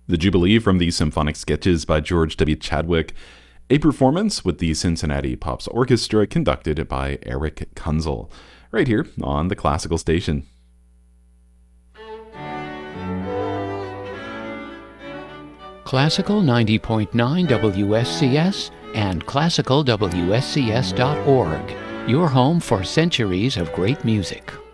The Jubilee from the Symphonic Sketches by George W. Chadwick, a performance with the Cincinnati Pops Orchestra conducted by Eric Kunzel, right here on the Classical Station. Classical 90.9 WSCS and classicalwscs.org, your home for centuries of great music.